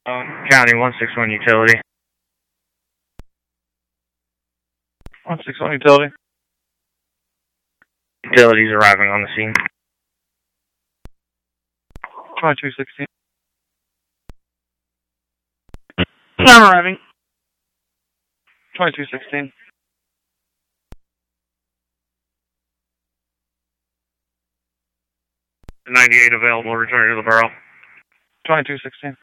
County 161 utility. 161 utility. Utilities arriving on the scene. 2216. I'm arriving. 2216. 98 available, returning to the borough. 2216.